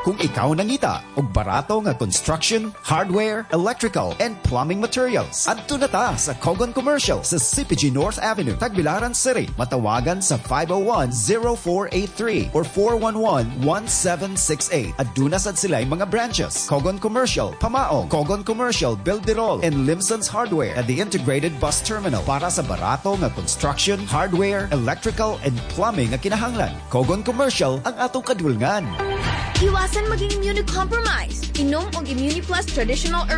Kung ikaw nangita og barato nga construction, hardware, electrical, and plumbing materials, adto na ta sa Kogon Commercial sa CPG North Avenue, Tagbilaran City. Matawagan sa 501-0483 or 411-1768. Aduna sad sila mga branches: Kogon Commercial, Pamaong, Kogon Commercial, Bilderol, and Limson's Hardware at the Integrated Bus Terminal para sa barato nga construction, hardware, electrical, and plumbing nga kinahanglan. Kogon Commercial ang atong kadulngan. Iwasan maging immunocompromised. Inom og Immuniplus Traditional